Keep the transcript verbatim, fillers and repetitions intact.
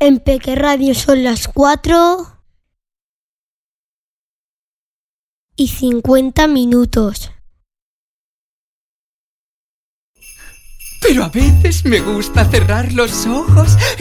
En Peque Radio son las cuatro y cincuenta minutos. Pero a veces me gusta cerrar los ojos